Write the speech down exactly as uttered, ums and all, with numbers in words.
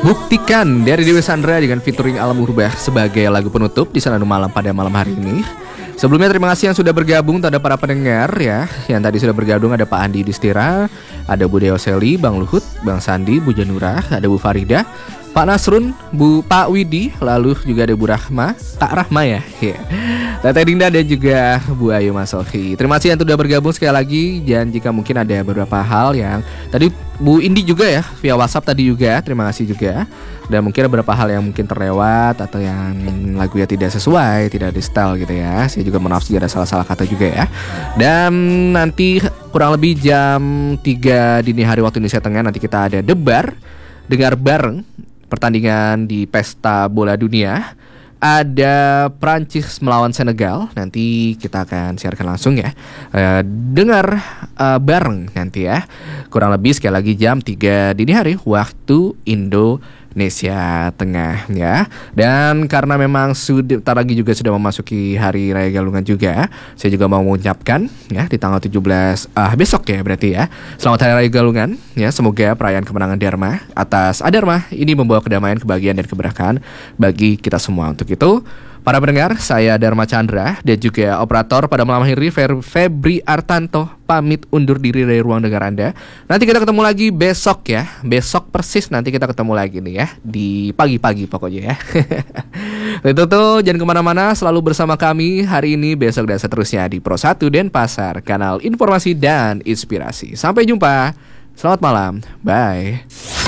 Buktikan dari Dewi Sandra dengan featuring Alam Urba sebagai lagu penutup di Senandung Malam pada malam hari ini. Sebelumnya terima kasih yang sudah bergabung terhadap para pendengar ya. Yang tadi sudah bergabung ada Pak Andi Distira, ada Bu Deo Seli, Bang Luhut, Bang Sandi, Bu Janura, ada Bu Farida, Pak Nasrun, Bu Pak Widi, lalu juga ada Bu Rahma, Kak Rahma ya, yeah. Tete Dinda dan juga Bu Ayu Masohi. Terima kasih yang sudah bergabung sekali lagi. Dan jika mungkin ada beberapa hal yang tadi Bu Indi juga ya via WhatsApp tadi juga, terima kasih juga. Dan mungkin ada beberapa hal yang mungkin terlewat atau yang lagunya tidak sesuai, tidak di style gitu ya. Saya juga mohon maaf jika ada salah-salah kata juga ya. Dan nanti kurang lebih jam tiga dini hari waktu Indonesia Tengah nanti kita ada debar, dengar bareng pertandingan di Pesta Bola Dunia. Ada Prancis melawan Senegal. Nanti kita akan siarkan langsung ya. e, Dengar e, bareng nanti ya. Kurang lebih sekali lagi jam tiga dini hari waktu Indonesia Tengah ya. Dan karena memang sudah tar lagi juga sudah memasuki Hari Raya Galungan juga, saya juga mau mengucapkan ya di tanggal tujuh belas uh, besok ya berarti ya, selamat Hari Raya Galungan ya. Semoga perayaan kemenangan Dharma atas Adharma ini membawa kedamaian, kebahagiaan dan keberkahan bagi kita semua. Untuk itu para pendengar, saya Dharma Chandra dan juga operator pada malam hari Fe- Febri Artanto pamit undur diri dari ruang dengar Anda. Nanti kita ketemu lagi besok ya. Besok persis nanti kita ketemu lagi nih ya, di pagi-pagi pokoknya ya. Itu tuh jangan kemana-mana, selalu bersama kami hari ini, besok dan seterusnya di Pro satu Denpasar, kanal informasi dan inspirasi. Sampai jumpa, selamat malam, bye.